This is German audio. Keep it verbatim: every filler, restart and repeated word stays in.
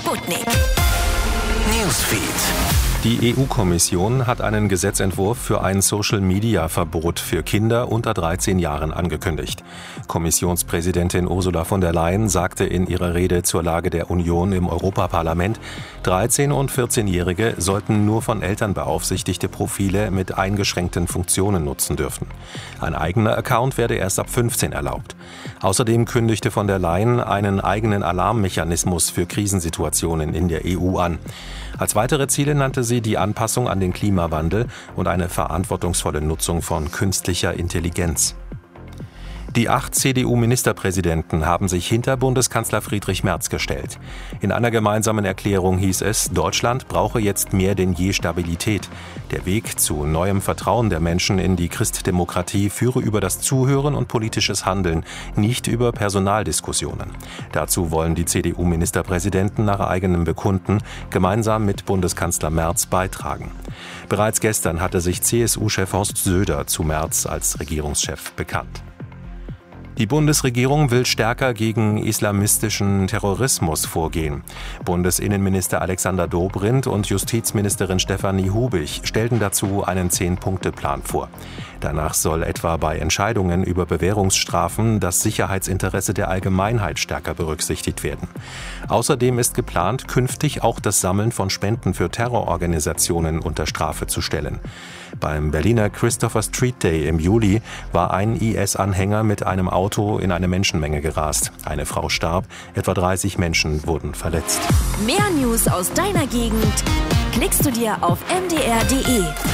Sputnik. Newsfeed. Die E U-Kommission hat einen Gesetzentwurf für ein Social-Media-Verbot für Kinder unter dreizehn Jahren angekündigt. Kommissionspräsidentin Ursula von der Leyen sagte in ihrer Rede zur Lage der Union im Europaparlament, dreizehn- und vierzehnjährige sollten nur von Eltern beaufsichtigte Profile mit eingeschränkten Funktionen nutzen dürfen. Ein eigener Account werde erst ab fünfzehn erlaubt. Außerdem kündigte von der Leyen einen eigenen Alarmmechanismus für Krisensituationen in der E U an. Als weitere Ziele nannte sie die Anpassung an den Klimawandel und eine verantwortungsvolle Nutzung von künstlicher Intelligenz. Die acht C D U-Ministerpräsidenten haben sich hinter Bundeskanzler Friedrich Merz gestellt. In einer gemeinsamen Erklärung hieß es, Deutschland brauche jetzt mehr denn je Stabilität. Der Weg zu neuem Vertrauen der Menschen in die Christdemokratie führe über das Zuhören und politisches Handeln, nicht über Personaldiskussionen. Dazu wollen die C D U-Ministerpräsidenten nach eigenem Bekunden gemeinsam mit Bundeskanzler Merz beitragen. Bereits gestern hatte sich C S U-Chef Horst Söder zu Merz als Regierungschef bekannt. Die Bundesregierung will stärker gegen islamistischen Terrorismus vorgehen. Bundesinnenminister Alexander Dobrindt und Justizministerin Stefanie Hubig stellten dazu einen Zehn-Punkte-Plan vor. Danach soll etwa bei Entscheidungen über Bewährungsstrafen das Sicherheitsinteresse der Allgemeinheit stärker berücksichtigt werden. Außerdem ist geplant, künftig auch das Sammeln von Spenden für Terrororganisationen unter Strafe zu stellen. Beim Berliner Christopher Street Day im Juli war ein I S-Anhänger mit einem Auto in eine Menschenmenge gerast. Eine Frau starb, etwa dreißig Menschen wurden verletzt. Mehr News aus deiner Gegend klickst du dir auf m d r punkt d e.